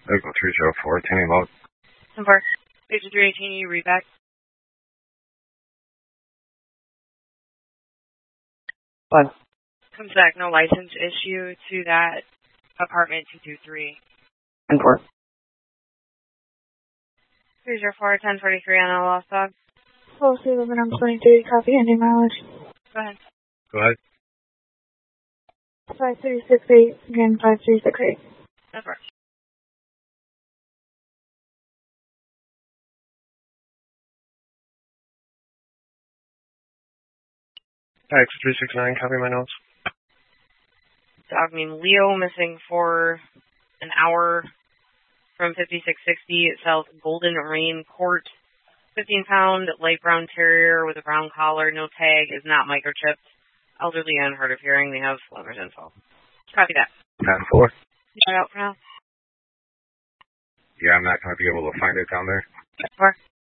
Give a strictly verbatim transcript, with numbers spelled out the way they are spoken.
Echo three zero four, ten load. ten four. fifty-three eighteen, you read back. What? Comes back, no license issue to that apartment two two three. ten four. three zero four, ten forty-three on a lost dog. Policy eleven on twenty-three, copy, ending mileage. Go ahead. Go ahead. five three six eight, again five three six eight. ten four. X three six nine, copy my notes. Dog named Leo, missing for an hour from fifty-six sixty South Golden Rain Court. fifteen pound light brown terrier with a brown collar, no tag, is not microchipped. Elderly and hard of hearing. They have owner's info. Copy that. ten four. Shut out for now. Yeah, I'm not going to be able to find it down there. ten four.